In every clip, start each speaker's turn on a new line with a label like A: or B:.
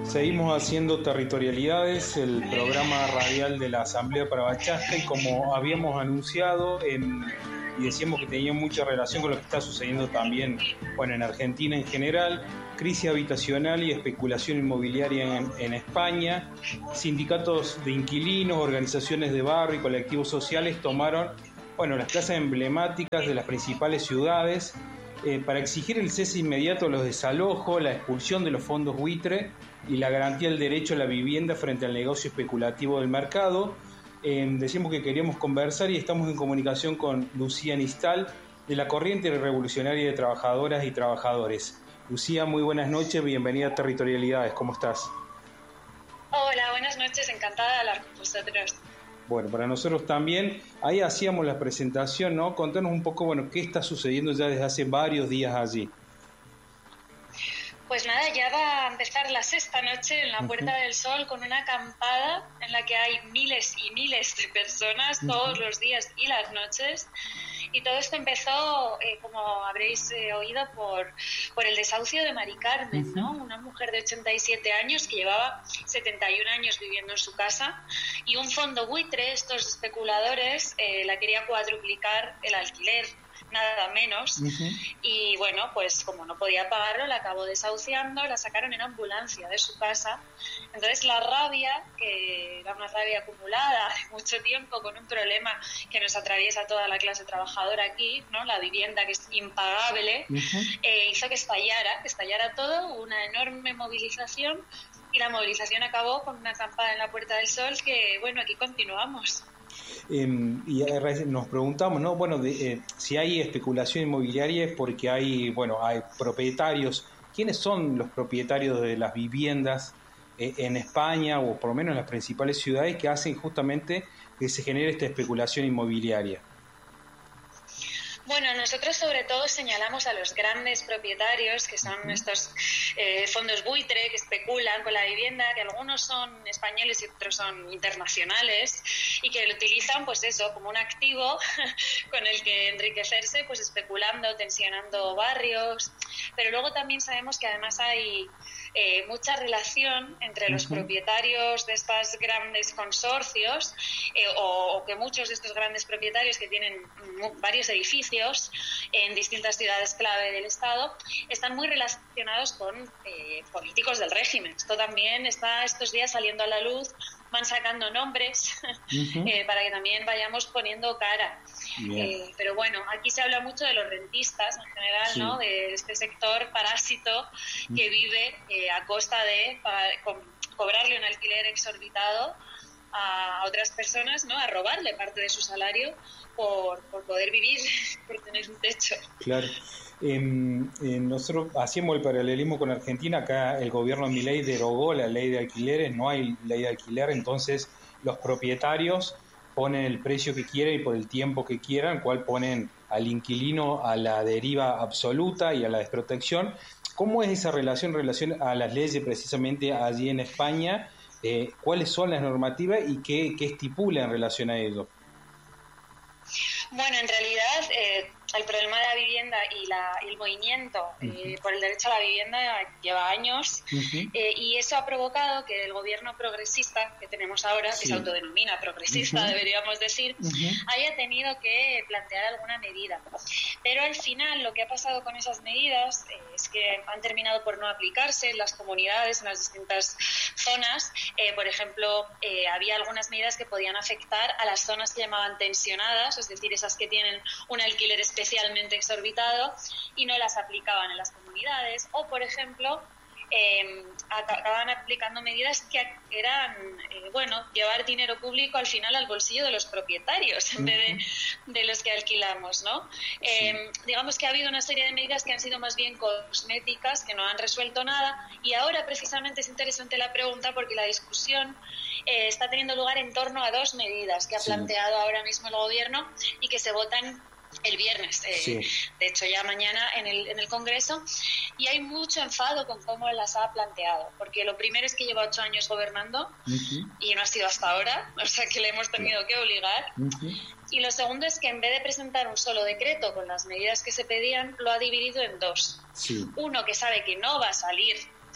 A: Seguimos haciendo Territorialidades, el programa radial de la Asamblea para Bachasca, y como habíamos anunciado y decíamos que tenía mucha relación con lo que está sucediendo también, bueno, en Argentina en general, crisis habitacional y especulación inmobiliaria en España, sindicatos de inquilinos, organizaciones de barrio y colectivos sociales tomaron, bueno, las plazas emblemáticas de las principales ciudades para exigir el cese inmediato de los desalojos, la expulsión de los fondos buitre y la garantía del derecho a la vivienda frente al negocio especulativo del mercado. Decimos que queríamos conversar y estamos en comunicación con Lucía Nistal, de la Corriente Revolucionaria de Trabajadoras y Trabajadores. Lucía, muy buenas noches, bienvenida a Territorialidades, ¿cómo estás?
B: Hola, buenas noches, encantada de hablar con vosotros.
A: Bueno, para nosotros también. Ahí hacíamos la presentación, ¿no? Contanos un poco, bueno, qué está sucediendo ya desde hace varios días allí.
B: Pues nada, ya va a empezar la sexta noche en la Puerta del Sol con una acampada en la que hay miles y miles de personas todos los días y las noches. Y todo esto empezó, como habréis oído, por el desahucio de Mari Carmen, ¿no? Una mujer de 87 años que llevaba 71 años viviendo en su casa, y un fondo buitre, estos especuladores, la quería cuadruplicar el alquiler, nada menos, y bueno, pues como no podía pagarlo, la acabó desahuciando, la sacaron en ambulancia de su casa. Entonces la rabia, que era una rabia acumulada de mucho tiempo, con un problema que nos atraviesa toda la clase trabajadora aquí, ¿no? La vivienda, que es impagable, hizo que estallara todo, una enorme movilización, y la movilización acabó con una acampada en la Puerta del Sol que, bueno, aquí continuamos.
A: Y nos preguntamos, ¿no? Bueno, si hay especulación inmobiliaria es porque hay propietarios. ¿Quiénes son los propietarios de las viviendas en España, o por lo menos en las principales ciudades, que hacen justamente que se genere esta especulación inmobiliaria?
B: Bueno, nosotros sobre todo señalamos a los grandes propietarios, que son estos fondos buitre que especulan con la vivienda, que algunos son españoles y otros son internacionales, y que lo utilizan, pues eso, como un activo con el que enriquecerse, pues especulando, tensionando barrios. Pero luego también sabemos que además hay mucha relación entre los propietarios de estos grandes consorcios, o que muchos de estos grandes propietarios, que tienen varios edificios en distintas ciudades clave del Estado, están muy relacionados con políticos del régimen. Esto también está estos días saliendo a la luz, van sacando nombres para que también vayamos poniendo cara. Pero bueno, aquí se habla mucho de los rentistas en general, ¿no? De este sector parásito que vive a costa de cobrarle un alquiler exorbitado a otras personas, ¿no? A robarle parte de su salario por poder vivir, por tener un techo.
A: Claro. Nosotros hacemos el paralelismo con Argentina. Acá el gobierno de Milei derogó la ley de alquileres, no hay ley de alquiler, entonces los propietarios ponen el precio que quieren y por el tiempo que quieran, cual ponen al inquilino a la deriva absoluta y a la desprotección. ¿Cómo es esa relación a las leyes precisamente allí en España? ¿Cuáles son las normativas y qué estipula en relación a ello?
B: Bueno, en realidad el problema de la vivienda y el movimiento por el derecho a la vivienda lleva años, y eso ha provocado que el gobierno progresista que tenemos ahora, que se autodenomina progresista, deberíamos decir, haya tenido que plantear alguna medida. Pero al final lo que ha pasado con esas medidas es que han terminado por no aplicarse en las comunidades, en las distintas zonas. Por ejemplo, había algunas medidas que podían afectar a las zonas que llamaban tensionadas, es decir, esas que tienen un alquiler especialmente exorbitado, y no las aplicaban en las comunidades. O, por ejemplo, acababan aplicando medidas que eran, llevar dinero público al final al bolsillo de los propietarios en vez de los que alquilamos, ¿no? Digamos que ha habido una serie de medidas que han sido más bien cosméticas, que no han resuelto nada, y ahora precisamente es interesante la pregunta porque la discusión está teniendo lugar en torno a dos medidas que ha planteado ahora mismo el gobierno y que se votan el viernes, de hecho ya mañana en el Congreso, y hay mucho enfado con cómo las ha planteado, porque lo primero es que lleva 8 años gobernando y no ha sido hasta ahora, o sea que le hemos tenido que obligar, y lo segundo es que en vez de presentar un solo decreto con las medidas que se pedían, lo ha dividido en dos. Uno que sabe que no va a salir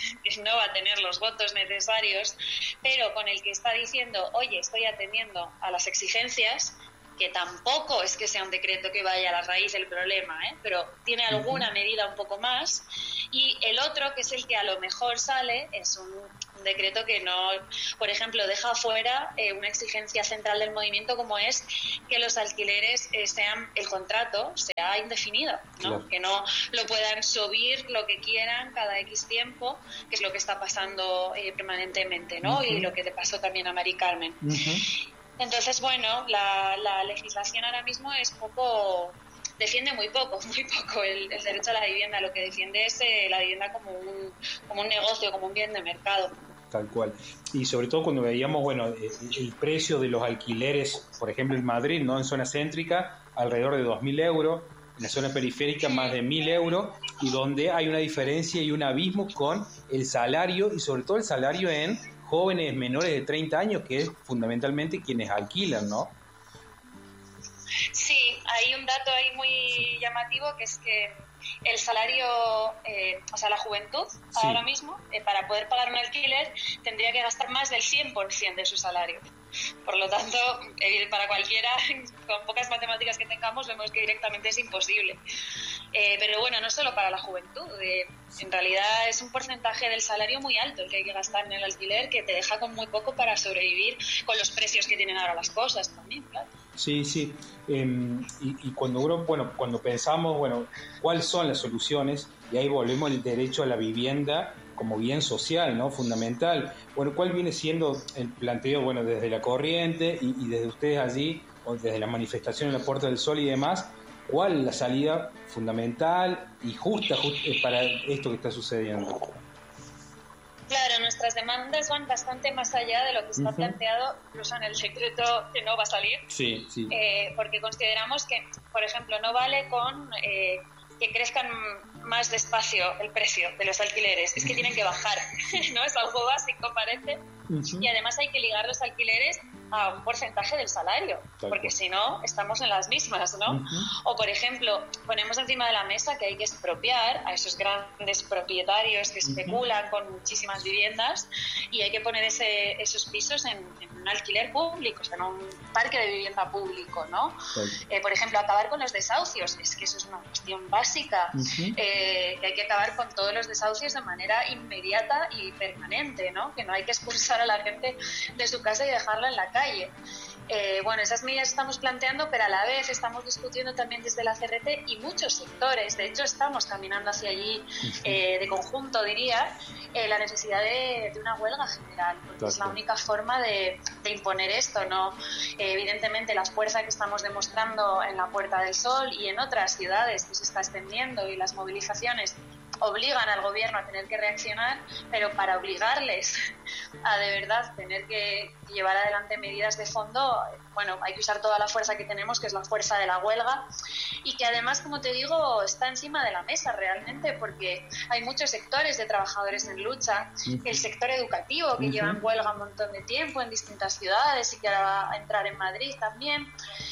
B: que no va a tener los votos necesarios, pero con el que está diciendo, oye, estoy atendiendo a las exigencias, que tampoco es que sea un decreto que vaya a la raíz del problema, pero tiene alguna medida un poco más. Y el otro, que es el que a lo mejor sale, es un decreto que no, por ejemplo, deja fuera una exigencia central del movimiento, como es que los alquileres el contrato sea indefinido, ¿no? Claro. Que no lo puedan subir lo que quieran cada X tiempo, que es lo que está pasando permanentemente, ¿no? Y lo que le pasó también a Mari Carmen. Entonces, bueno, la legislación ahora mismo defiende muy poco el derecho a la vivienda. Lo que defiende es la vivienda como un negocio, como un bien de mercado.
A: Tal cual. Y sobre todo cuando veíamos, bueno, el precio de los alquileres, por ejemplo en Madrid, ¿no? En zona céntrica, alrededor de 2.000 euros, en la zona periférica más de 1.000 euros, y donde hay una diferencia y un abismo con el salario, y sobre todo el salario en jóvenes menores de 30 años, que es fundamentalmente quienes alquilan, ¿no?
B: Sí, hay un dato ahí muy llamativo, que es que el salario, o sea, la juventud, ahora mismo, para poder pagar un alquiler, tendría que gastar más del 100% de su salario. Por lo tanto, para cualquiera, con pocas matemáticas que tengamos, vemos que directamente es imposible. Pero bueno, no solo para la juventud. En realidad es un porcentaje del salario muy alto el que hay que gastar en el alquiler, que te deja con muy poco para sobrevivir con los precios que tienen ahora las cosas también, claro.
A: Sí. Y cuando pensamos, ¿cuáles son las soluciones? Y ahí volvemos al derecho a la vivienda como bien social, ¿no? Fundamental. Bueno, ¿cuál viene siendo el planteo, desde la corriente y desde ustedes allí, o desde la manifestación en la Puerta del Sol y demás? ¿Cuál es la salida fundamental y justa para esto que está sucediendo?
B: Claro, nuestras demandas van bastante más allá de lo que está planteado incluso en el decreto que no va a salir. Sí. Porque consideramos que, por ejemplo, no vale con que crezcan más despacio el precio de los alquileres. Es que tienen que bajar, ¿no? Es algo básico, parece. Y además hay que ligar los alquileres a un porcentaje del salario, porque si no, estamos en las mismas, ¿no? O, por ejemplo, ponemos encima de la mesa que hay que expropiar a esos grandes propietarios que especulan con muchísimas viviendas, y hay que poner esos pisos en un alquiler público, o sea, en un parque de vivienda público, ¿no? Por ejemplo, acabar con los desahucios, es que eso es una cuestión básica, que hay que acabar con todos los desahucios de manera inmediata y permanente, ¿no? Que no hay que expulsar a la gente de su casa y dejarla en la calle. Esas medidas estamos planteando, pero a la vez estamos discutiendo también desde la CRT y muchos sectores. De hecho, estamos caminando hacia allí de conjunto, diría, la necesidad de una huelga general, porque es la única forma de imponer esto, ¿no? Evidentemente, la fuerza que estamos demostrando en la Puerta del Sol y en otras ciudades que se está extendiendo, y las movilizaciones obligan al gobierno a tener que reaccionar, pero para obligarles a de verdad tener que llevar adelante medidas de fondo, hay que usar toda la fuerza que tenemos, que es la fuerza de la huelga, y que además, como te digo, está encima de la mesa realmente, porque hay muchos sectores de trabajadores en lucha, el sector educativo, que lleva en huelga un montón de tiempo en distintas ciudades y que ahora va a entrar en Madrid también,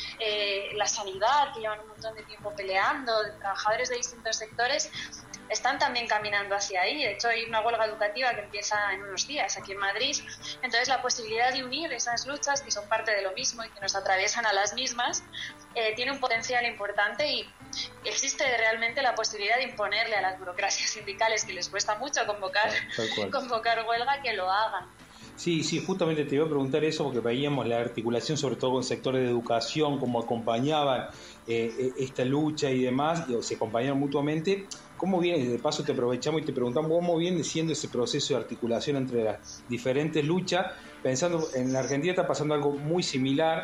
B: la sanidad, que llevan un montón de tiempo peleando, trabajadores de distintos sectores, están también caminando hacia ahí. De hecho, hay una huelga educativa que empieza en unos días aquí en Madrid. Entonces, la posibilidad de unir esas luchas, que son parte de lo mismo y que nos atraviesan a las mismas, tiene un potencial importante, y existe realmente la posibilidad de imponerle a las burocracias sindicales, que les cuesta mucho convocar huelga, que lo hagan.
A: Sí, justamente te iba a preguntar eso, porque veíamos la articulación, sobre todo con sectores de educación, cómo acompañaban esta lucha y demás, o se acompañaron mutuamente. ¿Cómo viene? De paso te aprovechamos y te preguntamos cómo viene siendo ese proceso de articulación entre las diferentes luchas, pensando en la Argentina está pasando algo muy similar.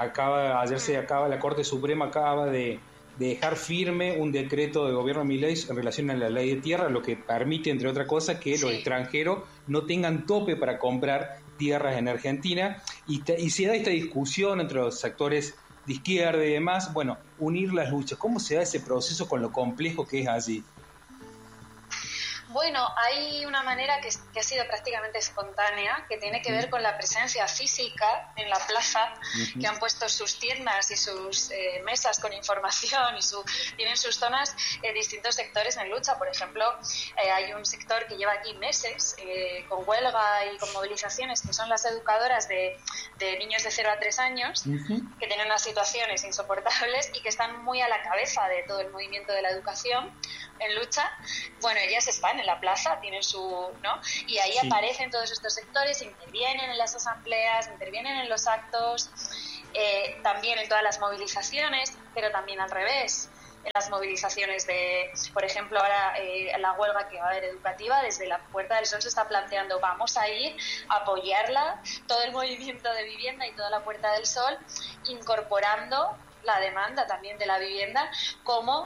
A: La Corte Suprema acaba de dejar firme un decreto del gobierno de Milei en relación a la ley de tierra, lo que permite, entre otras cosas, que los extranjeros no tengan tope para comprar tierras en Argentina, y se da esta discusión entre los sectores de izquierda y demás, unir las luchas. ¿Cómo se da ese proceso con lo complejo que es allí?
B: Bueno, hay una manera que ha sido prácticamente espontánea, que tiene que ver con la presencia física en la plaza, que han puesto sus tiendas y sus mesas con información y tienen sus zonas en distintos sectores en lucha. Por ejemplo, hay un sector que lleva aquí meses con huelga y con movilizaciones, que son las educadoras de niños de 0 a 3 años, que tienen unas situaciones insoportables y que están muy a la cabeza de todo el movimiento de la educación en lucha. Bueno, ellas están en la plaza, tienen ¿no? Y ahí aparecen todos estos sectores, intervienen en las asambleas, intervienen en los actos, también en todas las movilizaciones, pero también al revés. En las movilizaciones por ejemplo, ahora la huelga que va a haber educativa, desde la Puerta del Sol se está planteando, vamos a ir a apoyarla, todo el movimiento de vivienda y toda la Puerta del Sol, incorporando la demanda también de la vivienda, como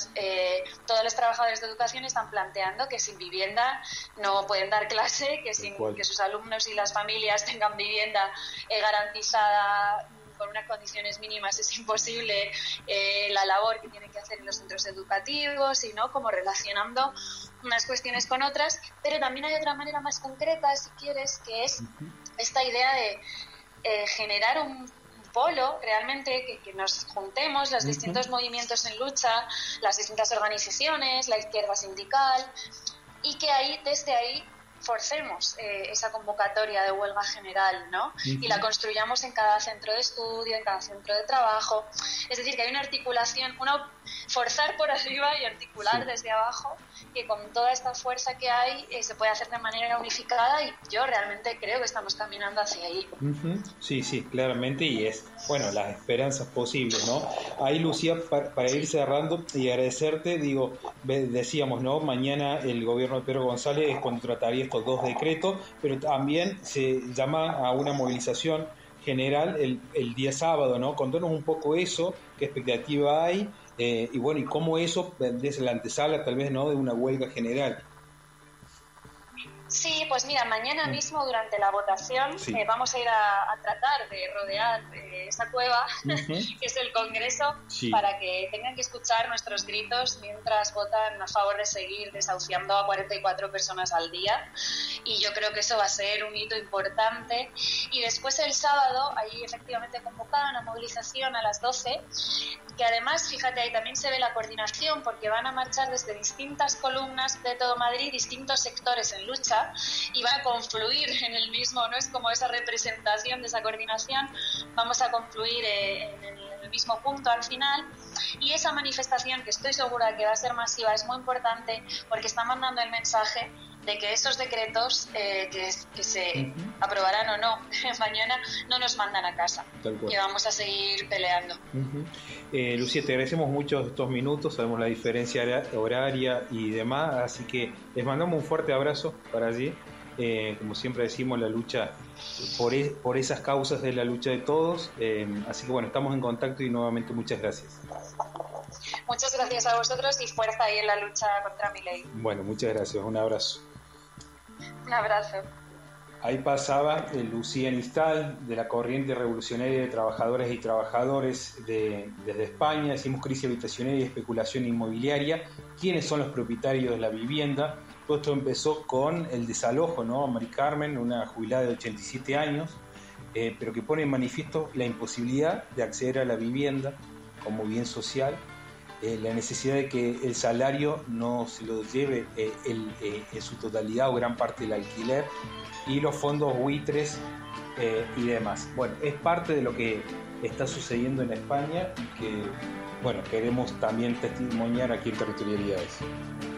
B: todos los trabajadores de educación están planteando que sin vivienda no pueden dar clase, que sus alumnos y las familias tengan vivienda garantizada con unas condiciones mínimas es imposible la labor que tienen que hacer en los centros educativos, y no como relacionando unas cuestiones con otras. Pero también hay otra manera más concreta, si quieres, que es esta idea de generar un polo, realmente, que nos juntemos los distintos movimientos en lucha, las distintas organizaciones, la izquierda sindical, y que desde ahí forcemos esa convocatoria de huelga general, ¿no? Y la construyamos en cada centro de estudio, en cada centro de trabajo. Es decir, que hay una articulación, forzar por arriba y articular desde abajo, que con toda esta fuerza que hay se puede hacer de manera unificada, y yo realmente creo que estamos caminando hacia ahí.
A: Sí, claramente, y es, las esperanzas posibles, ¿no? Ahí, Lucía, para ir cerrando y agradecerte, decíamos, ¿no? Mañana el gobierno de Pedro González contrataría estos 2 decretos, pero también se llama a una movilización general el día sábado, ¿no? Contanos un poco eso, qué expectativa hay, y cómo eso es la antesala, tal vez, ¿no?, de una huelga general.
B: Sí, pues mira, mañana mismo durante la votación vamos a ir a tratar de rodear esa cueva, que es el Congreso, para que tengan que escuchar nuestros gritos mientras votan a favor de seguir desahuciando a 44 personas al día. Y yo creo que eso va a ser un hito importante. Y después el sábado, ahí efectivamente convocada una movilización a las 12, que además, fíjate, ahí también se ve la coordinación, porque van a marchar desde distintas columnas de todo Madrid, distintos sectores en lucha, y van a confluir en el mismo, ¿no? Es como esa representación de esa coordinación, vamos a confluir en el mismo punto al final. Y esa manifestación, que estoy segura que va a ser masiva, es muy importante, porque está mandando el mensaje de que esos decretos que se aprobarán o no mañana no nos mandan a casa, que vamos a seguir peleando.
A: Lucía, te agradecemos mucho estos minutos, sabemos la diferencia horaria y demás, así que les mandamos un fuerte abrazo para allí. Como siempre decimos, la lucha por esas causas de la lucha de todos, así que estamos en contacto y nuevamente muchas gracias.
B: Muchas gracias a vosotros y fuerza ahí en la lucha contra Milei.
A: Muchas gracias, un abrazo.
B: Un abrazo.
A: Ahí pasaba Lucía Nistal, de la Corriente Revolucionaria de Trabajadoras y Trabajadores desde España. Decimos crisis habitacional y especulación inmobiliaria. ¿Quiénes son los propietarios de la vivienda? Todo esto empezó con el desalojo, ¿no? Mari Carmen, una jubilada de 87 años, pero que pone en manifiesto la imposibilidad de acceder a la vivienda como bien social, la necesidad de que el salario no se lo lleve en su totalidad o gran parte del alquiler, y los fondos buitres y demás. Es parte de lo que está sucediendo en España y que queremos también testimoniar aquí en Territorialidades.